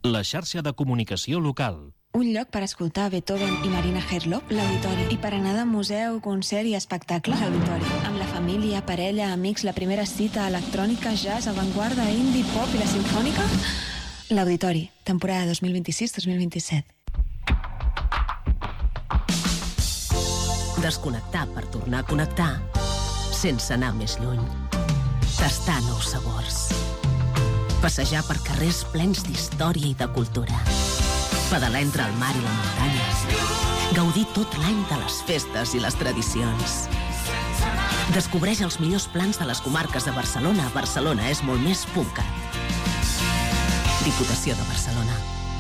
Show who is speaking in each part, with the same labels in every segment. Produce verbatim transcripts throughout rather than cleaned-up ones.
Speaker 1: La xarxa de comunicació local.
Speaker 2: Un lloc per escoltar Beethoven i Marina Herlop, l'Auditori. I per anar de museu, concert i espectacle, l'Auditori. Amb la família, parella, amics, la primera cita, electrònica, jazz, avantguarda, indie, pop i la simfònica, l'Auditori. Temporada dos mil vint-i-sis dos mil vint-i-set.
Speaker 3: Desconnectar per tornar a connectar sense anar més lluny. Tastar nous sabors. Passejar per carrers plens d'història i de cultura. Pedalar entre el mar i la muntanya. Gaudir tot l'any de les festes i les tradicions. Descobreix els millors plans de les comarques de Barcelona. Barcelona és molt més puntcat. Diputació de Barcelona.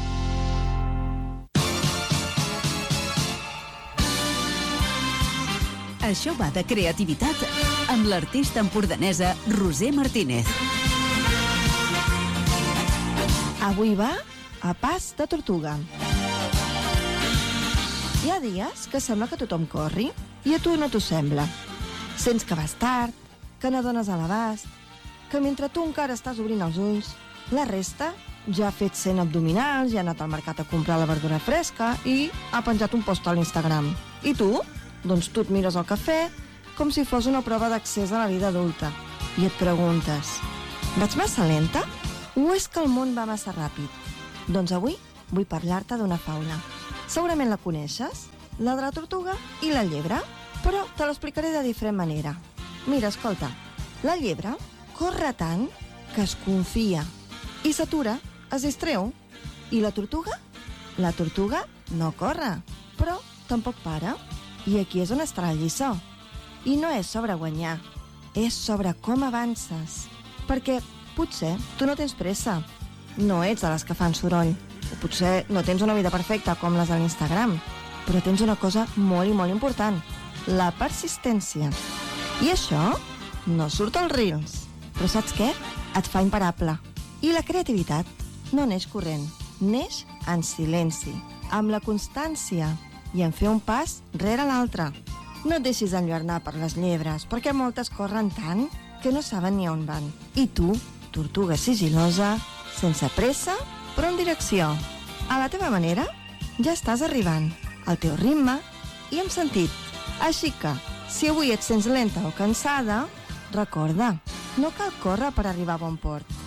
Speaker 4: Això va de creativitat amb l'artista empordanesa Roser Martínez.
Speaker 5: Avui va a pas de tortuga. Hi ha dies que sembla que tothom corri i a tu no t'ho sembla. Sents que vas tard, que no dones a l'abast, que mentre tu encara estàs obrint els ulls, la resta ja ha fet cent abdominals, ja ha anat al mercat a comprar la verdura fresca i ha penjat un post a l'Instagram. I tu? Doncs tu et mires al cafè com si fos una prova d'accés a la vida adulta i et preguntes: vaig massa lenta o és que el món va massa ràpid? Doncs avui vull parlar-te d'una faula. Segurament la coneixes, la de la tortuga i la llebre, però te l'explicaré de diferent manera. Mira, escolta, la llebre corre tant que es confia i s'atura, es distreu. I la tortuga? La tortuga no corre, però tampoc para. I aquí és on està la lliçó. I no és sobre guanyar, és sobre com avances. Perquè potser tu no tens pressa, no ets de les que fan soroll, o potser no tens una vida perfecta com les de l'Instagram, però tens una cosa molt i molt important, la persistència. I això no surt als Reels, però saps què? Et fa imparable. I la creativitat no neix corrent, neix en silenci, amb la constància i en fer un pas rere l'altre. No et deixis enlluernar per les llebres, perquè moltes corren tant que no saben ni on van. I tu, tortuga sigil·losa, sense pressa, però en direcció. A la teva manera, ja estàs arribant, al teu ritme i amb sentit. Així que, si avui et sents lenta o cansada, recorda, no cal córrer per arribar a bon port.